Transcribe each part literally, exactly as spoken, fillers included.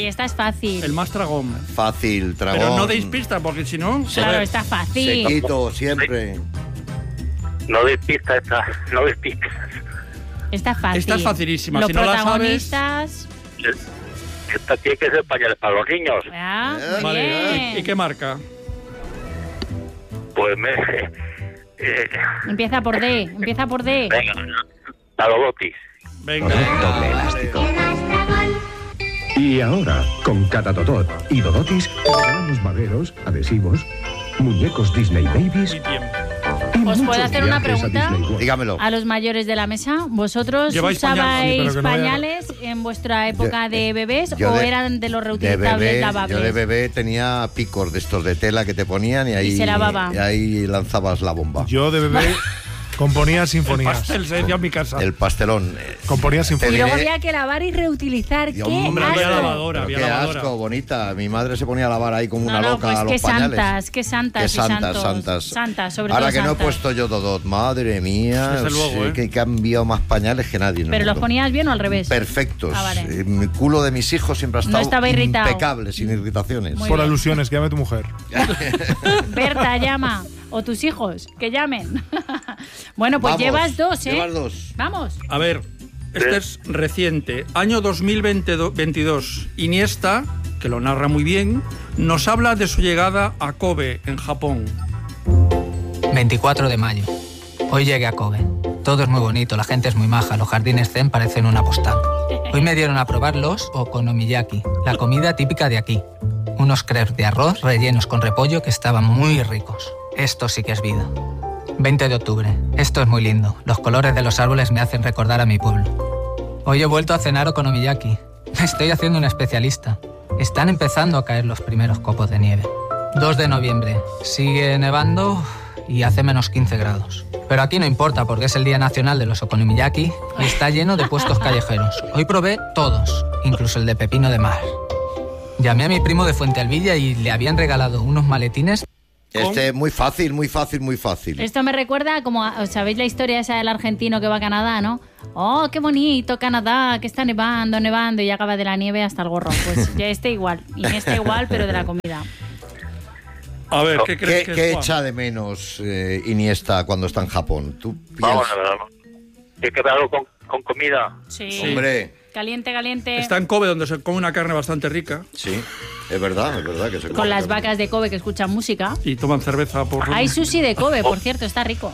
esta es fácil. El más tragón. Fácil, tragón. Pero no deis pistas, porque si no... Claro, está fácil. Sequito, siempre. No deis pistas, esta, no deis pistas. Está fácil. Esta es facilísima. Los Si no la sabes... protagonistas... Esta tiene que ser pañales para los niños. Ah, muy Vale, bien. ¿y qué marca? Pues me... Eh, Empieza por D, empieza por D. venga, la Dodotis. Venga. Doble elástico. Y ahora, con cada Dodot y Dodotis, regalamos baberos, adhesivos, muñecos Disney Babies Y tiempo. y ¿Os puedo muchos hacer una viajes a pregunta? Disney World. Dígamelo. A los mayores de la mesa, ¿vosotros ¿Lleváis usabais pañales? Sí, pero que no vaya- pañales en vuestra época Yo- de bebés yo o de- eran de los De reutilizables bebé, lavables? yo de bebé tenía picos de estos de tela que te ponían y ahí, se lavaba. y ahí lanzabas la bomba. Yo de bebé componía El sinfonías. pastel se decía en mi casa. El pastelón. eh, Componía Y sinfonías. luego diré- había que lavar y reutilizar. Dios, ¡Qué hombre, había asco! lavadora, Pero había qué lavadora. asco, bonita. Mi madre se ponía a lavar ahí como una No, no, loca pues a los qué pañales. santas, qué santas Qué y santas, santos. santas. Santas, sobre Ahora todo que no he santas. puesto yo Dodot, madre mía, Desde luego, sí, ¿eh? que he cambiado más pañales que nadie en el ¿Pero los mundo. ponías bien o al revés? Perfectos. Ah, vale. Eh, Mi culo de mis hijos siempre ha No estado estaba irritado. impecable, sin irritaciones. Muy Por bien. alusiones, que llame tu mujer. Berta, llama. O tus hijos, que llamen. Bueno, pues Vamos, llevas dos, ¿eh? llevas dos. Vamos. A ver, este es reciente. Año dos mil veintidós. Iniesta, que lo narra muy bien, nos habla de su llegada a Kobe, en Japón. veinticuatro de mayo. Hoy llegué a Kobe. Todo es muy bonito, la gente es muy maja, los jardines zen parecen una postal. Hoy me dieron a probar los okonomiyaki, la comida típica de aquí. Unos crepes de arroz rellenos con repollo que estaban muy ricos. Esto sí que es vida. veinte de octubre. Esto es muy lindo. Los colores de los árboles me hacen recordar a mi pueblo. Hoy he vuelto a cenar okonomiyaki. Me estoy haciendo un especialista. Están empezando a caer los primeros copos de nieve. dos de noviembre. Sigue nevando y hace menos quince grados. Pero aquí no importa porque es el Día Nacional de los Okonomiyaki y está lleno de puestos callejeros. Hoy probé todos, incluso el de pepino de mar. Llamé a mi primo de Fuente Alvilla y le habían regalado unos maletines. Este es muy fácil, muy fácil, muy fácil. Esto me recuerda como, a- ¿sabéis la historia esa del argentino que va a Canadá, no? Oh, qué bonito Canadá, que está nevando, nevando y acaba de la nieve hasta el gorro. Pues ya este igual, y este igual, pero de la comida. A ver, ¿qué ¿Qué, crees que qué es, Juan? echa de menos eh, Iniesta cuando está en Japón? ¿Tú Vamos piensas? a ver. Hay que verlo con, con comida. Sí. Hombre, Caliente, caliente. Está en Kobe, donde se come una carne bastante rica sí, es verdad, es verdad que se Con come las carne. vacas de Kobe que escuchan música. y toman cerveza por... Hay sushi de Kobe, por cierto, está rico.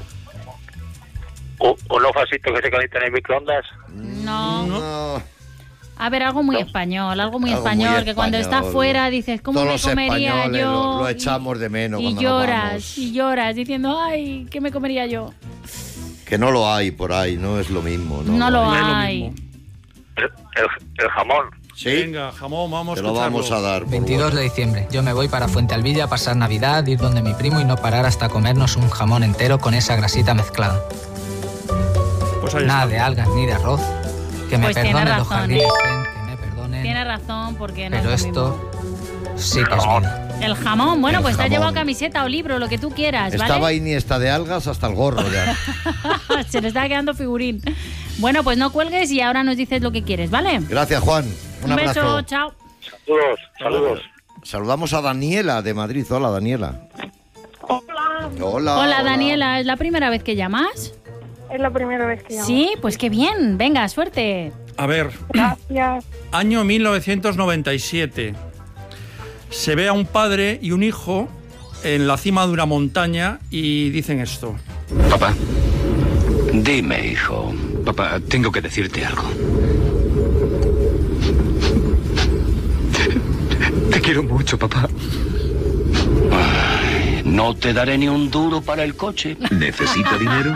O, o los vasitos que se calientan en microondas. No. No, A ver, algo muy español, algo muy Algo muy español, que cuando español. estás fuera dices, ¿cómo Todos me los comería españoles yo? lo- lo Y- echamos de menos Y cuando nos lloras, vamos. y lloras, diciendo, ay, ¿qué me comería yo? que no lo hay por ahí, no es lo mismo. No, No lo No es lo hay. mismo. El, el, el jamón. Sí, Venga, jamón, vamos te a lo escucharlo. vamos a dar. por veintidós favor. de diciembre. Yo me voy para Fuente Alvilla a pasar Navidad, ir donde mi primo y no parar hasta comernos un jamón entero con esa grasita mezclada. Pues ahí Nada está. de algas ni de arroz. Que me Pues tiene perdonen los razón, jardines ¿eh? zen, que me perdonen. Tienes razón, porque no Pero es lo esto sí que es vida. mismo. El jamón, bueno, El pues te has jamón. llevado camiseta o libro, lo que tú quieras, ¿vale? Estaba Iniesta de algas hasta el gorro ya. Se le está quedando figurín. Bueno, pues no cuelgues y ahora nos dices lo que quieres, ¿vale? Gracias, Juan. Un, Un abrazo. beso, chao. Saludos, saludos. Saludamos a Daniela de Madrid. Hola, Daniela. Hola, Hola. Hola, Daniela, ¿es la primera vez que llamas? es la primera vez que llamo. Sí, pues qué bien, venga, suerte. A ver, Gracias. año mil novecientos noventa y siete. Se ve a un padre y un hijo en la cima de una montaña y dicen esto. Papá, dime, hijo. Papá, tengo que decirte algo. Te quiero mucho, papá. Ay, no te daré ni un duro para el coche. ¿Necesita dinero?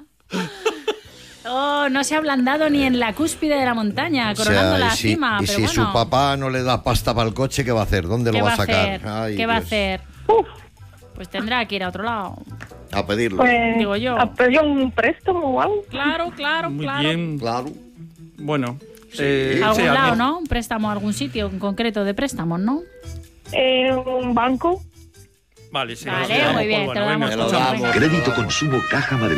Oh, no se ha ablandado ni en la cúspide de la montaña, O sea, coronando la y si, cima, y pero si bueno. su papá no le da pasta para el coche, ¿qué va a hacer? ¿Dónde ¿Qué lo va a a sacar? hacer? Ay, ¿Qué va a Dios. hacer? Pues tendrá que ir a otro lado. A pedirlo. Pues, Digo yo. ¿a pedir un préstamo o algo? Claro, claro, Muy claro. bien. Claro. Bueno. eh, A algún sí, lado, alguien- ¿no? Un préstamo, algún sitio en concreto de préstamos, ¿no? Eh, un banco. Vale, sí. Vale, lo damos muy por bien, bueno. te lo Venga, damos por escuchamos. bueno. Crédito Consumo Caja Madrid.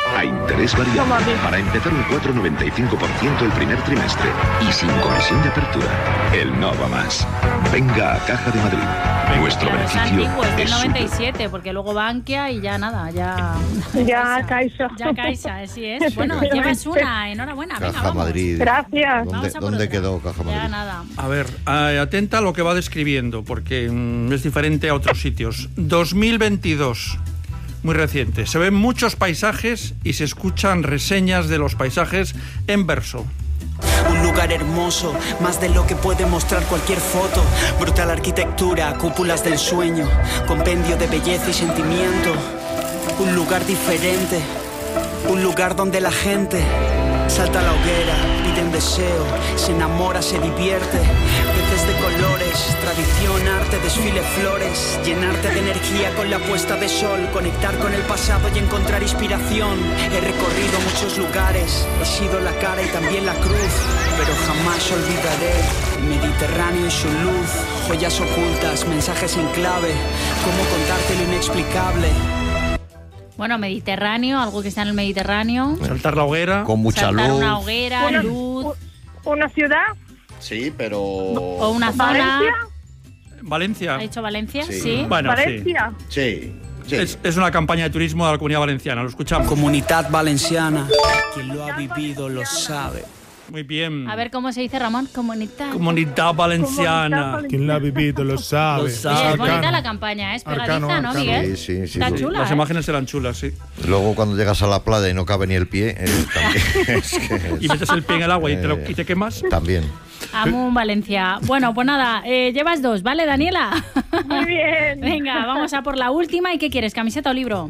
A interés variable. Para empezar un cuatro coma noventa y cinco por ciento el primer trimestre. Y sin comisión de apertura. El Nova Más. Venga a Caja de Madrid. Nuestro Claro, es beneficio antiguo, es del es noventa y súper. siete, porque luego Bankia y ya nada, ya... Ya, Caixa. Ya Caixa, así es. Bueno, llevas una, enhorabuena. Venga, Caja vamos. Madrid. Gracias. ¿Dónde, Vamos a por dónde otra. quedó Caja Madrid? Ya nada. A ver, eh, atenta a lo que va describiendo, porque mm, es diferente a otros sitios. dos mil veintidós, muy reciente. Se ven muchos paisajes y se escuchan reseñas de los paisajes en verso. Un lugar hermoso, más de lo que puede mostrar cualquier foto. Brutal arquitectura, cúpulas del sueño, compendio de belleza y sentimiento. Un lugar diferente, un lugar donde la gente salta a la hoguera, pide un deseo, se enamora, se divierte. Peces de colores, tradición, arte, desfile, flores. Llenarte de energía con la puesta de sol, conectar con el pasado y encontrar inspiración. He recorrido muchos lugares, he sido la cara y también la cruz, pero jamás olvidaré el Mediterráneo y su luz. Joyas ocultas, mensajes en clave, cómo contarte lo inexplicable. Bueno, Mediterráneo, algo que está en el Mediterráneo. Saltar la hoguera. Con mucha Saltar luz. una hoguera, Una- luz. ¿Una ciudad? Sí, pero... O una zona. ¿Valencia? Valencia. ¿Ha dicho Valencia? Sí. Sí. Bueno, sí. ¿Valencia? Sí, sí. Es, es una campaña de turismo de la Comunidad Valenciana, lo escuchamos. Comunidad valenciana, quien lo ha vivido lo sabe. Muy bien. A ver cómo se dice, Ramón. Comunidad. Comunidad Valenciana. Quien la ha vivido lo sabe. Lo sabe. Oye, es bonita Arcano. la campaña, ¿eh? Es pegadiza, Arcano, ¿no, arcano. Miguel? Sí, sí, sí. Está Sí. chula, Las ¿eh? imágenes eran chulas, sí. Luego cuando llegas a la playa y no cabe ni el pie, eh, también, es que es- Y metes el pie en el agua y te, lo, Eh. y te quemas. también. Amo Valencia. Bueno, pues nada, eh, llevas dos, ¿vale, Daniela? Muy bien. Venga, vamos a por la última. ¿Y qué quieres, camiseta o libro?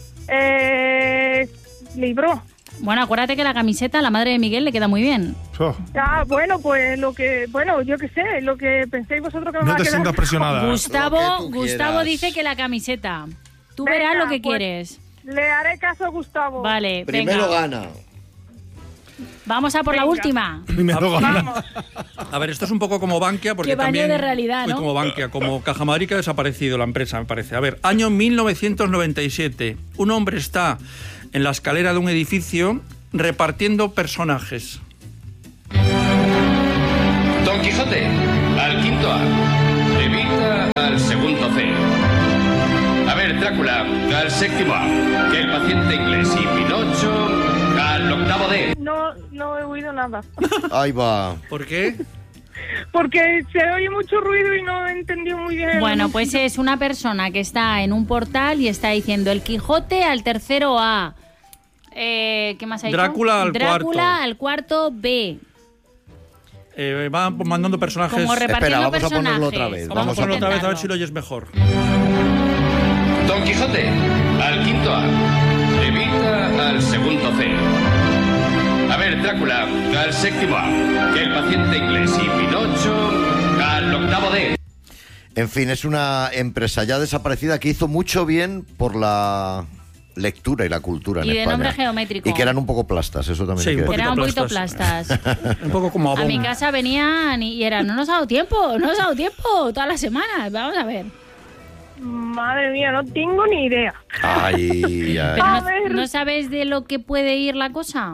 Eh, libro. Bueno, acuérdate que la camiseta a la madre de Miguel le queda muy bien. Oh, Ah, bueno, pues lo que, bueno, yo qué sé, lo que penséis vosotros que me no va a te quedar. sientas presionada. Gustavo, Lo que tú Gustavo quieras. dice que la camiseta. Tú Venga, verás lo que pues, quieres. Le haré caso a Gustavo. Vale, Primero venga. gana. Vamos a por la Venga. última. Primero gana. Vamos. A ver, esto es un poco como Bankia, porque Qué baño también... de realidad, Uy, ¿no? como Bankia, como Caja Madrid, que ha desaparecido la empresa, me parece. A ver, año mil novecientos noventa y siete. Un hombre está en la escalera de un edificio repartiendo personajes. Don Quijote, al quinto A. Evita, al segundo C. A ver, Drácula, al séptimo A. Que el paciente inglés y Pinocho, al octavo D. No, no he oído nada. Ahí va. ¿Por qué? Porque se oye mucho ruido y no he entendido muy bien. el Bueno, anuncio. pues es una persona que está en un portal y está diciendo el Quijote al tercero A. Eh, ¿Qué más ha dicho? Drácula al Drácula cuarto. al cuarto B. Eh, va mandando personajes. Como repartiendo Espera, vamos a personajes. ponerlo otra vez, Vamos a Vamos a ponerlo otra vez a ver intentarlo. si lo oyes mejor. Don Quijote, al quinto A. Evita, al segundo C. A ver, Drácula, al séptimo A. Que el paciente inglés y Pinocho, al octavo D. En fin, es una empresa ya desaparecida que hizo mucho bien por la lectura y la cultura en Y de España. nombre geométrico. Y que eran un poco plastas, eso también Sí, hay que un decir. Eran un poquito plastas. plastas. Un poco como A Avon. mi casa venían y eran, no nos ha dado tiempo, no nos ha dado tiempo, todas las semanas. Vamos a ver. Madre mía, no tengo ni idea. Ay, ay. Pero A no, ver. ¿no sabes de lo que puede ir la cosa?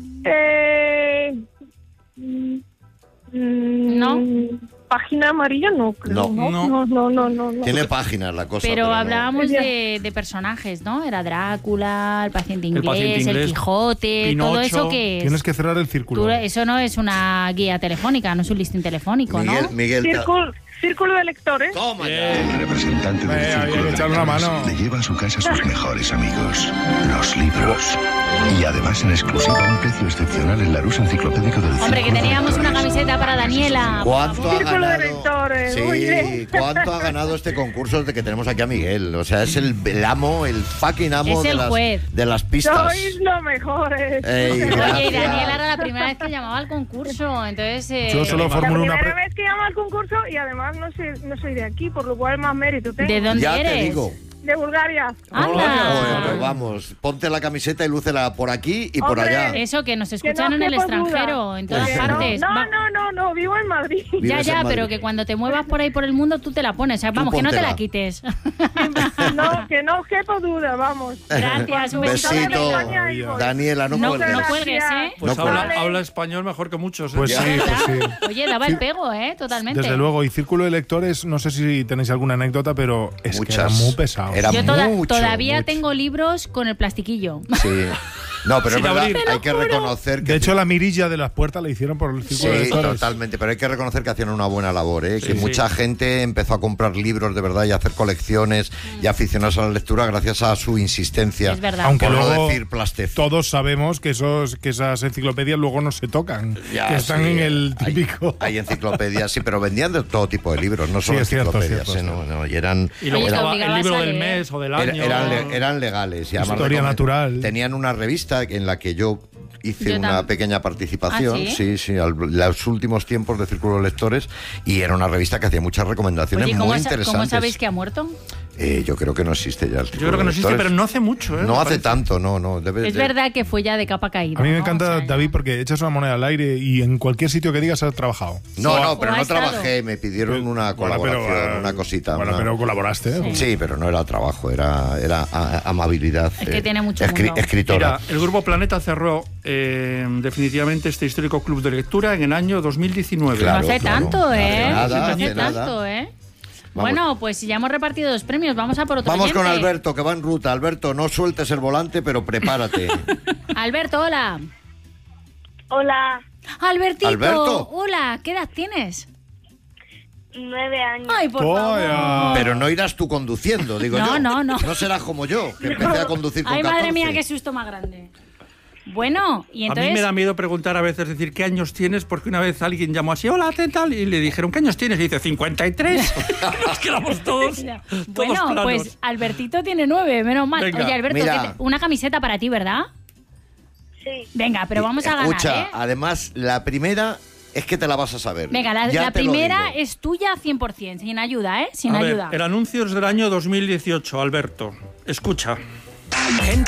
Eh, mm, mm, ¿No? Página amarilla no creo. No. No, No. no, no, no. no, no. Tiene páginas la cosa. Pero no- hablábamos Ya. de, de personajes, ¿no? Era Drácula, el paciente El inglés, el, paciente inglés, Quijote, Pinocho. todo eso que es. Tienes que cerrar el círculo. Tú- eso no es una guía telefónica, no es un listín telefónico, Miguel, ¿no? Miguel. ta- Círculo, círculo de lectores. Toma ya. El representante del Eh, había círculo que de echarle una lectores mano. le lleva a su casa a sus mejores amigos, los libros. Y además en exclusiva un precio excepcional en Larousse enciclopédico del Hombre, que Círculo de teníamos una Lectores. camiseta para Daniela. por ¿Cuánto favor. ha Círculo de ganado? lectores, muy Sí, bien. ¿cuánto ha ganado este concurso de que tenemos aquí a Miguel? O sea, es el, el amo, el fucking amo Es de el las, juez. de las pistas. Sois los mejores. Ey, Oye, y gracias. Daniela era la primera vez que llamaba al concurso, entonces... eh, Yo solo La formulo una primera pre- vez que llamo al concurso y además no soy, no soy de aquí, por lo cual más mérito tengo. ¿De dónde Ya eres? te digo. de Bulgaria. ¡Anda! Bueno, vamos, ponte la camiseta y lúcela por aquí y por Hombre, allá. Eso, que nos Que escuchan no en el quepa extranjero, duda. en todas Que no. partes. No, Va- no, no, no, vivo en Madrid. Ya, Vives en ya, Madrid. pero que cuando te muevas por ahí por el mundo tú te la pones. O sea, vamos, que no te póntela. la quites. No, que no quepa duda, vamos. Gracias, un besito. Besito, España y voy. Daniela, no, No, cuelgues. no cuelgues, ¿eh? Pues No, habla, vale. habla español mejor que muchos. ¿eh? Pues sí, pues sí. Oye, daba el pego, ¿eh? Totalmente. Desde luego, y Círculo de Lectores, no sé si tenéis alguna anécdota, pero es Muchas. que era muy pesado. Era Yo toda- mucho, todavía mucho. tengo libros con el plastiquillo. Sí. No, pero es Sin verdad, abrir. hay que reconocer que... De hecho, la mirilla de las puertas la hicieron por el Círculo de Sí, Lectores. totalmente, pero hay que reconocer que hacían una buena labor, ¿eh? Sí, que sí. mucha gente empezó a comprar libros de verdad y a hacer colecciones y aficionarse a la lectura gracias a su insistencia. Es verdad. Aunque por luego no decir plastez. todos sabemos que esos que esas enciclopedias luego no se tocan, Ya, que están sí, en el hay- típico. Hay, enciclopedias, sí, pero vendían de todo tipo de libros, no solo Sí, es cierto, enciclopedias, cierto, ¿eh? cierto. No, no, y eran, Y luego Oye, te estaba el obligabas libro a del leer. mes o del era- año. eran, le- eran legales. Y además Historia recomen- natural. Tenían una revista en la que yo hice Yo una tam- pequeña participación, ¿Ah, sí? sí, sí, al- los últimos tiempos de Círculo de Lectores, y era una revista que hacía muchas recomendaciones Oye, ¿cómo, muy sa- interesantes. ¿cómo sabéis que ha muerto? Eh, yo creo que no existe ya el Yo Círculo creo que de no existe, Lectores. pero no hace mucho. ¿eh? No Me hace parece. tanto, no, no. Debe, Es de- verdad que fue ya de capa caída. A mí me ¿no? encanta, O sea, David, porque echas una moneda al aire y en cualquier sitio que digas has trabajado. No, O- no, pero o ha no estado. trabajé, me pidieron una Bueno, colaboración, pero, eh, una cosita. Bueno, una- pero colaboraste. ¿eh? Sí, pero no era trabajo, era, era a- amabilidad. Es que eh, tiene mucho escri- mundo. Escritora. Mira, el Grupo Planeta cerró eh, definitivamente este histórico club de lectura en el año dos mil diecinueve. Claro, no hace claro. tanto, ¿eh? Hace nada, no hace hace nada. tanto, ¿eh? Vamos. Bueno, pues ya hemos repartido dos premios. Vamos a por otro Vamos con oyente. Alberto, que va en ruta. Alberto, no sueltes el volante, pero prepárate. Alberto, hola. Hola, Albertito, Alberto. hola. ¿Qué edad tienes? nueve años. Ay, por Todavía. favor. Pero no irás tú conduciendo, digo No, yo. no, no. No serás como yo, que empecé a conducir con Ay, madre catorce. mía, qué susto más grande. Bueno, y A entonces... mí me da miedo preguntar a veces, decir, ¿qué años tienes? Porque una vez alguien llamó así, hola, ¿qué tal? Y le dijeron, ¿qué años tienes? Y dice, cincuenta y tres. Nos quedamos todos, todos Bueno, planos. pues Albertito tiene nueve, menos mal. Venga, Oye, Alberto, mira. que te- una camiseta para ti, ¿verdad? Sí. Venga, pero vamos a Escucha, ganar, ¿eh? además, la primera es que te la vas a saber. Venga, la, Ya la te lo primera digo. es tuya cien por ciento, sin ayuda, ¿eh? Sin A ver, ayuda. el anuncio es del año dos mil dieciocho, Alberto. Escucha.